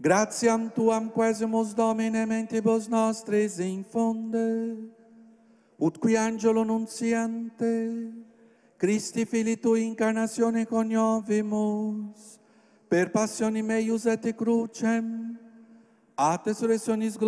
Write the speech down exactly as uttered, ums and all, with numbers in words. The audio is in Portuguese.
Gratiam tuam quesimus Domine mentibus nostris infunde, ut qui angelo nuntiante, Christi Filii Tui incarnatione coniovimus, per passionem eius et crucem, at resurrectionis